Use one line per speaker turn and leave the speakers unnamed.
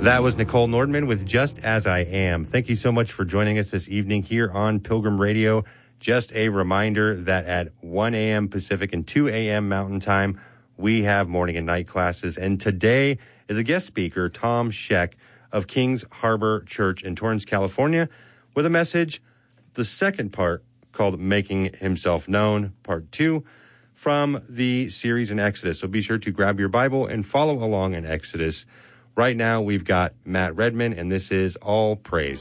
That was Nicole Nordman with Just As I Am. Thank you so much for joining us this evening here on Pilgrim Radio. Just a reminder that at 1 a.m. Pacific and 2 a.m. Mountain Time, we have morning and night classes. And today is a guest speaker, Tom Scheck of Kings Harbor Church in Torrance, California, with a message, the second part, called Making Himself Known, Part 2, from the series in Exodus. So be sure to grab your Bible and follow along in Exodus. Right now, we've got Matt Redman, and this is All Praise.